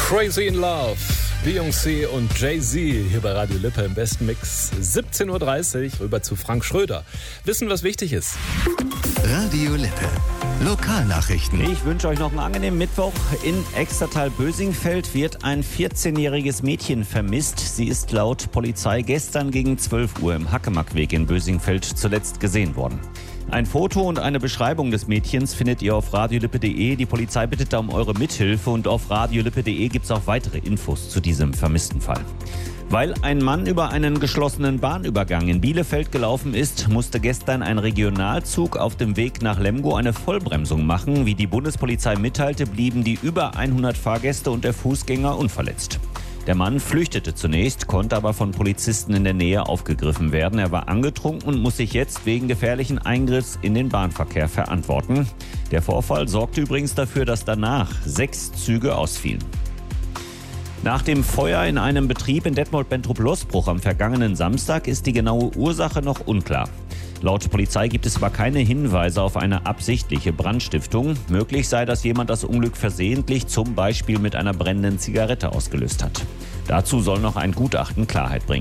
Crazy in Love, Beyoncé und Jay-Z hier bei Radio Lippe im besten Mix. 17.30 Uhr rüber zu Frank Schröder. Wissen, was wichtig ist. Radio Lippe. Lokalnachrichten. Ich wünsche euch noch einen angenehmen Mittwoch. In Extertal-Bösingfeld wird ein 14-jähriges Mädchen vermisst. Sie ist laut Polizei gestern gegen 12 Uhr im Hackemackweg in Bösingfeld zuletzt gesehen worden. Ein Foto und eine Beschreibung des Mädchens findet ihr auf radiolippe.de. Die Polizei bittet da um eure Mithilfe und auf radiolippe.de gibt es auch weitere Infos zu diesem vermissten Fall. Weil ein Mann über einen geschlossenen Bahnübergang in Bielefeld gelaufen ist, musste gestern ein Regionalzug auf dem Weg nach Lemgo eine Vollbremsung machen. Wie die Bundespolizei mitteilte, blieben die über 100 Fahrgäste und der Fußgänger unverletzt. Der Mann flüchtete zunächst, konnte aber von Polizisten in der Nähe aufgegriffen werden. Er war angetrunken und muss sich jetzt wegen gefährlichen Eingriffs in den Bahnverkehr verantworten. Der Vorfall sorgte übrigens dafür, dass danach 6 Züge ausfielen. Nach dem Feuer in einem Betrieb in Detmold-Bentrup-Losbruch am vergangenen Samstag ist die genaue Ursache noch unklar. Laut Polizei gibt es aber keine Hinweise auf eine absichtliche Brandstiftung. Möglich sei, dass jemand das Unglück versehentlich zum Beispiel mit einer brennenden Zigarette ausgelöst hat. Dazu soll noch ein Gutachten Klarheit bringen.